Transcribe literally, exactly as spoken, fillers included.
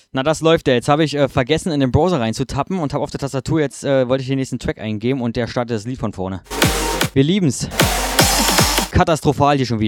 Na, das läuft ja. Jetzt habe ich äh, vergessen, in den Browser reinzutappen und habe auf der Tastatur jetzt, äh, wollte ich den nächsten Track eingeben und der startet das Lied von vorne. Wir lieben's. Katastrophal hier schon wieder.